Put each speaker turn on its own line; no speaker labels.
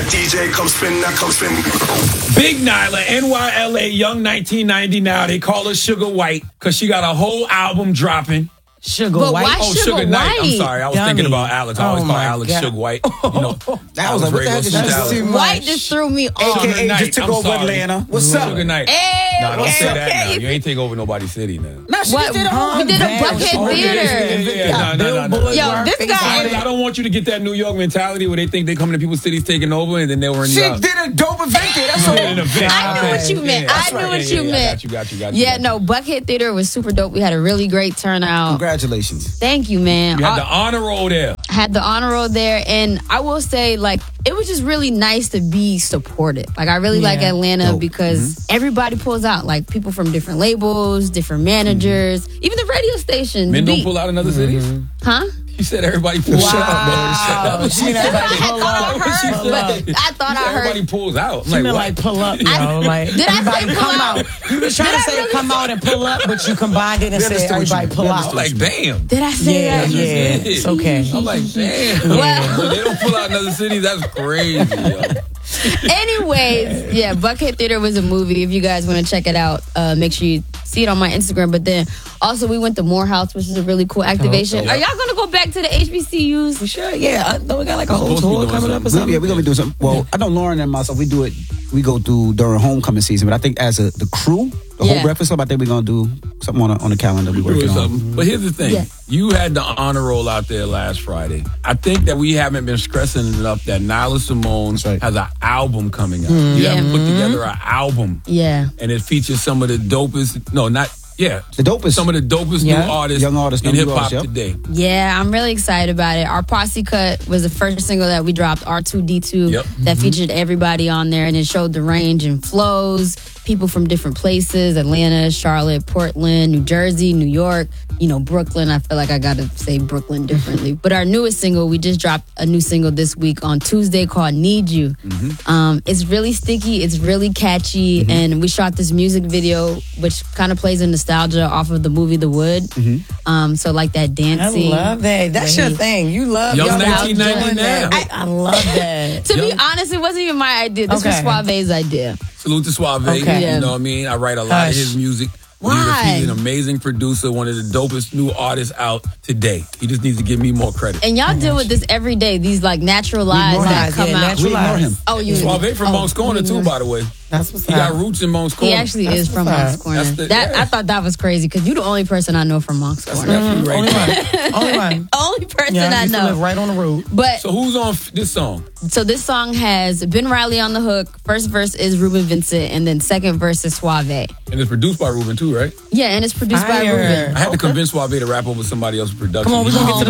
DJ, come spin, now come spin.
Big Nyla, NYLA, young 1990 now. They call her Sugar White because she got a whole album dropping.
Sugar
But
White.
why
Oh,
Sugar
Sugar Knight. I'm
White?
sorry. I was
Dummy.
thinking about Alex. I always
Oh
call
my
Alex
God.
Sugar White. You know,
That was
Alex
what the
Radio
heck is
Super
that?
Talent.
White just threw me off.
Sugar
AKA
Knight,
just took
I'm
over
sorry.
Atlanta. What's up?
Sugar Knight.
Hey,
No, don't say that now.
okay.
You ain't take over nobody's city now.
Nah, she
What?
did a whole
We did a
band.
Buckhead
Oh,
Theater.
yeah. No.
Yo, this guy.
I don't want you to get that New York mentality where they think they come into people's cities taking over and then they were in New
She
York.
did a dope event there. That's all.
An event.
I knew what you meant. I knew what you meant.
Got you.
Yeah, no, Buckhead Theater was super dope. We had a really great turnout.
Congratulations.
Thank you, man.
You had the honor roll there.
Had the honor roll there, and I will say, like, it was just really nice to be supported. Like, I really like Atlanta
Dope.
because everybody pulls out. Like, people from different labels, different managers, even the radio station.
Men
the
don't
beat.
pull out in other cities?
Huh?
You said everybody pulls out.
Shut up, man. Shut up.
She everybody pull up.
But I thought I
Everybody
heard.
pulls out. I'm
She
like,
meant
what?
like pull up, yo. Like
Did I say
everybody
pull
come
out?
out. You was trying
Did
to
I
say
really-
come out and pull up, but you combined it and
We
said
understood what you
everybody
meant.
pull
We
out.
understood.
Like, damn.
Did I say
Yeah,
that?
yeah. It's okay.
I'm like, damn.
Well-
They don't pull out in other cities. That's crazy, yo.
Anyways, yeah, Buckhead Theater was a movie. If you guys want to check it out, make sure you see it on my Instagram. But then also we went to Morehouse, which is a really cool activation.
Oh,
Are y'all gonna go back to the HBCUs?
We should, yeah. I know we got like a whole
Supposed to be
tour
doing
coming up or
something.
something.
Yeah, we're gonna be doing something. Well, I know Lauren and myself, we do it. We go through during homecoming season, but I think as the crew, the
Yeah.
whole Breakfast Club, I think we're gonna do something on the calendar. We working
Doing
on.
something. But here's the thing.
Yeah.
You had the honor roll out there last Friday. I think that we haven't been stressing enough that Nyla Simone
That's right.
has an album coming out. You
Yeah.
haven't put together an album.
Yeah.
And it features some of the dopest,
The dopest.
some of the dopest
Yeah.
new artists,
Young artists,
in
new
hip hop
artists, yep.
today.
Yeah, I'm really excited about it. Our Posse Cut was the first single that we dropped, R2D2,
Yep.
that featured everybody on there, and it showed the range and flows, people from different places, Atlanta, Charlotte, Portland, New Jersey, New York, Brooklyn. I feel like I got to say Brooklyn differently. But our newest single, we just dropped a new single this week on Tuesday called Need You. It's really sticky, it's really catchy, and we shot this music video, which kind of plays in nostalgia off of the movie The Wood. So like that
I
dancing.
love that. That's your thing. You love
Young
your
1990 now.
I love that.
To be honest, it wasn't even my idea. This was
Okay.
Suave's idea.
Salute to Suave.
Okay.
Yeah.
You know what I mean? I write a lot of
Hush.
his music.
Why?
He's an amazing producer, one of the dopest new artists out today. He just needs to give me more credit.
And y'all deal with this every day. These like natural lies
ignore
that
him.
come
Yeah,
out.
natural
We ignore him.
Oh, you.
Suave from Monk's Corner, too, by the way.
That's what's
He
up.
got roots in Monk's
He
Corner.
actually
That's
is from
what's
Monk's
up.
Corner.
That's the-
I thought that was crazy because you're the only person I know from Monk's Corner.
Nephew right
Only
there.
one. Only one.
Only person
Yeah,
I
I used to live
know.
right on the road.
But
So who's on this song?
so this song has Ben Riley on the hook. First verse is Ruben Vincent, and then second verse is Suave.
And it's produced by Ruben, too, right?
Yeah, and it's produced by
Fire.
Ruben.
I had to convince Suave to rap over somebody else's production.
Come on, we're
He
gonna get to